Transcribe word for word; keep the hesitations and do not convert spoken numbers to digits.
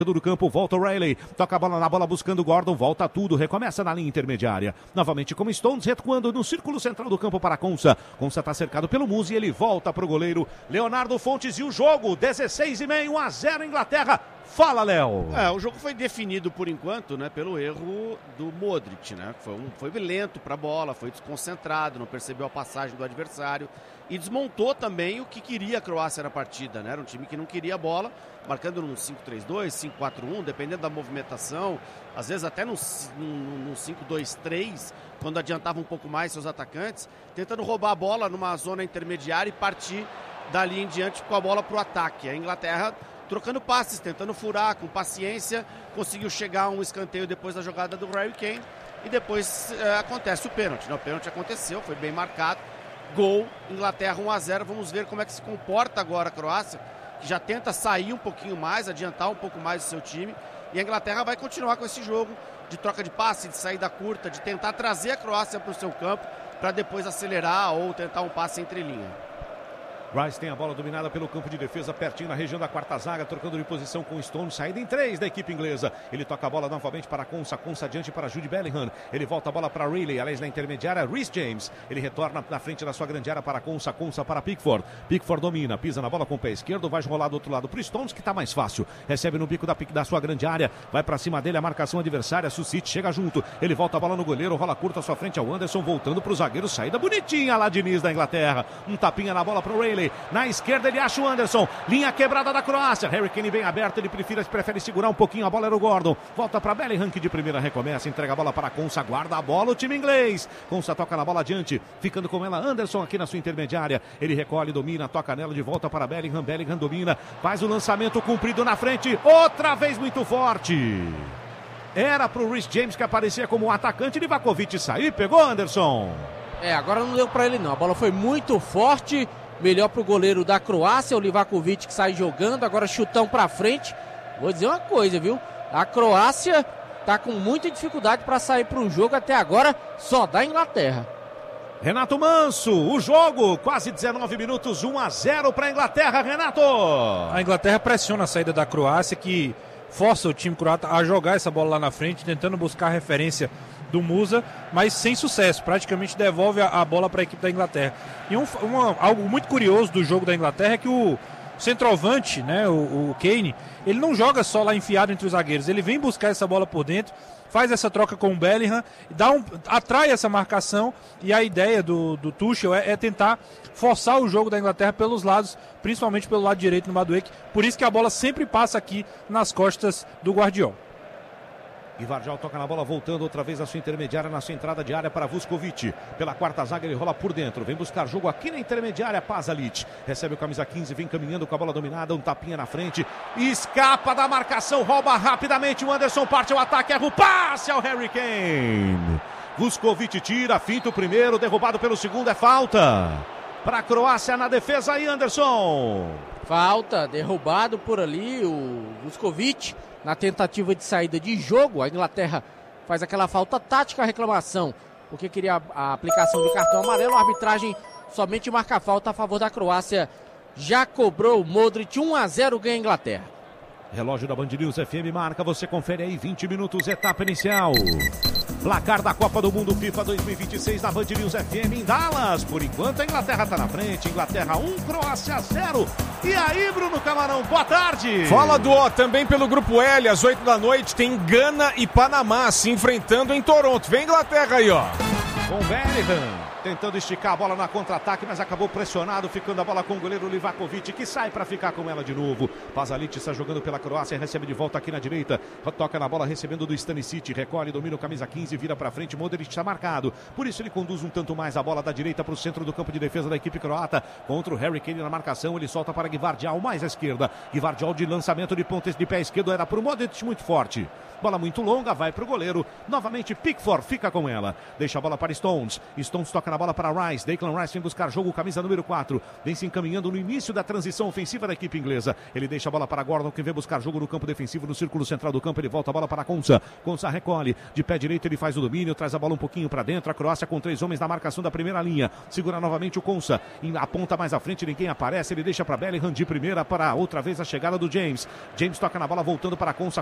do campo, volta o Riley, toca a bola na bola buscando o Gordon, volta tudo, recomeça na linha intermediária, novamente com Stones, recuando no círculo central do campo para Konsa, Konsa está cercado pelo Musi, ele volta para o goleiro Leonardo Fontes e o jogo, dezesseis e meio, um a zero Inglaterra. Fala, Léo. É, o jogo foi definido por enquanto, né, pelo erro do Modric, né? Foi, um, foi lento para a bola, foi desconcentrado, não percebeu a passagem do adversário e desmontou também o que queria a Croácia na partida, né? Era um time que não queria a bola, marcando num cinco três dois, cinco quatro um, dependendo da movimentação, às vezes até no, no, no cinco dois três, quando adiantava um pouco mais seus atacantes, tentando roubar a bola numa zona intermediária e partir dali em diante com a bola para o ataque. A Inglaterra trocando passes, tentando furar com paciência, conseguiu chegar a um escanteio depois da jogada do Harry Kane e depois é, acontece o pênalti. Não, o pênalti aconteceu, foi bem marcado, gol, Inglaterra um a zero, vamos ver como é que se comporta agora a Croácia, que já tenta sair um pouquinho mais, adiantar um pouco mais o seu time, e a Inglaterra vai continuar com esse jogo de troca de passe, de saída curta, de tentar trazer a Croácia para o seu campo, para depois acelerar ou tentar um passe entre linha. Rice tem a bola dominada pelo campo de defesa, pertinho na região da quarta zaga, trocando de posição com o Stone, saída em três da equipe inglesa. Ele toca a bola novamente para Konsa, Konsa adiante para Jude Bellingham. Ele volta a bola para Riley, aliás na intermediária, Reece James. Ele retorna na frente da sua grande área para Konsa, Konsa para Pickford. Pickford domina, pisa na bola com o pé esquerdo, vai rolar do outro lado para o Stones, que está mais fácil. Recebe no bico da, da sua grande área, vai para cima dele a marcação adversária, Sucite chega junto. Ele volta a bola no goleiro, rola curta à sua frente ao Anderson, voltando para o zagueiro, saída bonitinha lá de Diniz da Inglaterra. Um tapinha na bola para o Riley, na esquerda ele acha o Anderson, linha quebrada da Croácia, Harry Kane bem aberto, ele prefere, prefere segurar um pouquinho, a bola era o Gordon, volta para Bellingham que de primeira recomeça, entrega a bola para Konsa, guarda a bola o time inglês, Konsa toca na bola adiante, ficando com ela Anderson aqui na sua intermediária, ele recolhe, domina, toca nela de volta para Bellingham, Bellingham domina, faz o lançamento comprido na frente, outra vez muito forte, era para o Reece James que aparecia como um atacante, Livakovic saiu, pegou Anderson. É, agora não deu para ele não, a bola foi muito forte, melhor pro goleiro da Croácia, o Livakovic que sai jogando, agora chutão pra frente. Vou dizer uma coisa, viu? A Croácia tá com muita dificuldade para sair pro jogo até agora, só da Inglaterra. Renato Manso, o jogo, quase dezenove minutos, um a zero para a Inglaterra, Renato. A Inglaterra pressiona a saída da Croácia, que força o time croata a jogar essa bola lá na frente, tentando buscar a referência do Musa, mas sem sucesso, praticamente devolve a, a bola para a equipe da Inglaterra. E um, uma, algo muito curioso do jogo da Inglaterra é que o centroavante, né, o, o Kane, ele não joga só lá enfiado entre os zagueiros, ele vem buscar essa bola por dentro, faz essa troca com o Bellingham, dá um, atrai essa marcação, e a ideia do, do Tuchel é, é tentar forçar o jogo da Inglaterra pelos lados, principalmente pelo lado direito no Madueke, por isso que a bola sempre passa aqui nas costas do Guardiola. Gvardiol toca na bola, voltando outra vez a sua intermediária, na sua entrada de área para Vuskovic. Pela quarta zaga ele rola por dentro, vem buscar jogo aqui na intermediária, Pasalic. Recebe o camisa quinze, vem caminhando com a bola dominada, um tapinha na frente. Escapa da marcação, rouba rapidamente o Anderson, parte ao ataque, erra o passe ao Harry Kane. Vuskovic tira, finta o primeiro, derrubado pelo segundo, é falta. Para a Croácia na defesa aí, Anderson. Falta, derrubado por ali o Vuskovic. Na tentativa de saída de jogo, a Inglaterra faz aquela falta tática, reclamação, porque queria a aplicação de cartão amarelo, a arbitragem somente marca a falta a favor da Croácia. Já cobrou o Modric, um a zero ganha a Inglaterra. Relógio da Band News F M marca, você confere aí, vinte minutos, etapa inicial. Placar da Copa do Mundo FIFA dois mil e vinte e seis na Band News F M em Dallas. Por enquanto a Inglaterra está na frente, Inglaterra um, Croácia zero. E aí, Bruno Camarão, boa tarde. Fala, Duó, também pelo Grupo L, às oito da noite, tem Gana e Panamá se enfrentando em Toronto. Vem Inglaterra aí, ó. Com Bellingham, tentando esticar a bola na contra-ataque, mas acabou pressionado, ficando a bola com o goleiro Livakovic, que sai para ficar com ela de novo. Pasalic está jogando pela Croácia, recebe de volta aqui na direita, toca na bola, recebendo do Stanisic, recolhe, domina o camisa quinze, vira para frente, Modric está marcado, por isso ele conduz um tanto mais a bola da direita para o centro do campo de defesa da equipe croata, contra o Harry Kane na marcação, ele solta para Gvardiol, mais à esquerda, Gvardiol de lançamento de ponta de pé esquerdo, era para o Modric muito forte. Bola muito longa, vai para o goleiro, novamente Pickford fica com ela, deixa a bola para Stones, Stones toca na bola para Rice. Declan Rice vem buscar jogo, camisa número quatro. Vem se encaminhando no início da transição ofensiva da equipe inglesa. Ele deixa a bola para Gordon, que vem buscar jogo no campo defensivo, no círculo central do campo. Ele volta a bola para Konsa. Konsa recolhe. De pé direito ele faz o domínio, traz a bola um pouquinho para dentro. A Croácia com três homens na marcação da primeira linha. Segura novamente o Konsa. Aponta mais à frente, ninguém aparece. Ele deixa para Bellingham de primeira para outra vez a chegada do James. James toca na bola, voltando para Konsa.